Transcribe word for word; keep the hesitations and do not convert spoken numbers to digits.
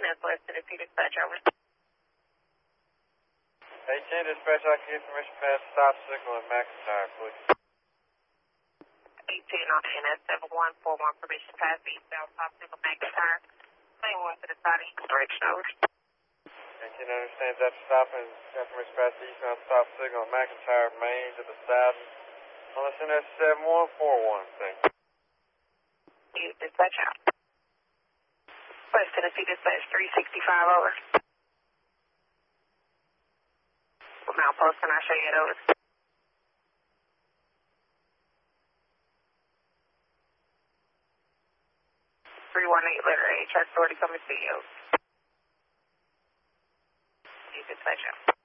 That's West Tennessee Dispatch, over. eighteen Dispatch, I can get permission to pass stop signal at McIntyre, please. eighteen on the N S seven one four one, permission pass eastbound stop signal McIntyre. Lane one to the side of East direction, over. eighteen understands that stop and got permission to pass the eastbound stop signal at McIntyre, Main to the south. On the N S seven one four one, thank you. You dispatch out. West Tennessee Dispatch three sixty-five, over. Well, now post, can I show you it, over? three one eight letter A, track authority coming to you. You dispatch out.